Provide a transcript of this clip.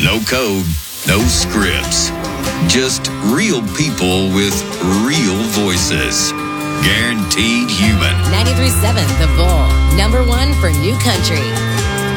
No code, no scripts. Just real people with real voices. Guaranteed human. 93.7 The Bull. Number one for new country.